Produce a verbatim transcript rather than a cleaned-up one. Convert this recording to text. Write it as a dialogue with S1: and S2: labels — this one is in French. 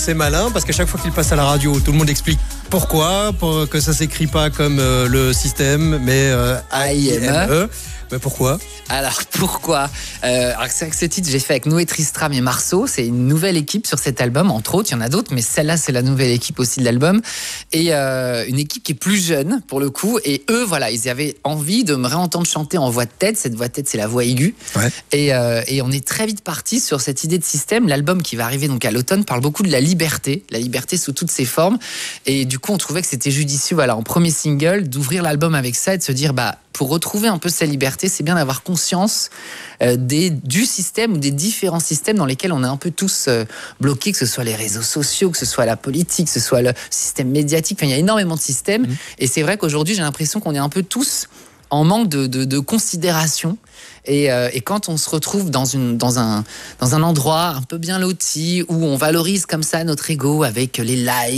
S1: c'est malin parce qu'à chaque fois qu'il passe à la radio, tout le monde explique pourquoi, pour que ça s'écrit pas comme euh, le système, mais euh, A I M E. Mais pourquoi ?
S2: Alors pourquoi euh, alors c'est avec ce titre, j'ai fait avec Noé Tristram et Marceau. C'est une nouvelle équipe sur cet album, entre autres. Il y en a d'autres, mais celle-là, c'est la nouvelle équipe aussi de l'album. Et euh, une équipe qui est plus jeune, pour le coup. Et eux, voilà, ils avaient envie de me réentendre chanter en voix de tête. Cette voix de tête, c'est la voix aiguë. Ouais. Et, euh, et on est très vite parti sur cette idée de système. L'album qui va arriver donc à l'automne parle beaucoup de la liberté, la liberté sous toutes ses formes. Et du coup, on trouvait que c'était judicieux, voilà, en premier single, d'ouvrir l'album avec ça et de se dire, bah, pour retrouver un peu sa liberté, c'est bien d'avoir conscience euh, des, du système ou des différents systèmes dans lesquels on est un peu tous euh, bloqués, que ce soit les réseaux sociaux, que ce soit la politique, que ce soit le système médiatique. Enfin, il y a énormément de systèmes. Mmh. Et c'est vrai qu'aujourd'hui, j'ai l'impression qu'on est un peu tous en manque de, de, de considération. Et, euh, et quand on se retrouve dans, une, dans, un, dans un endroit un peu bien loti, où on valorise comme ça notre ego avec les likes,